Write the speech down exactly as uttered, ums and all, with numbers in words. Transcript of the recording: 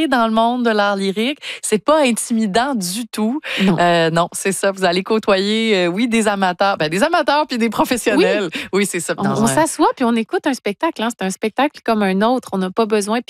entrer dans le monde de l'art lyrique. C'est pas intimidant du tout. Non, euh, non c'est ça. Vous allez côtoyer, euh, oui, des amateurs, ben, des amateurs puis des professionnels. Oui, oui c'est ça. On, on un... s'assoit puis on écoute un spectacle. Hein. C'est un spectacle comme un autre. On n'a pas besoin.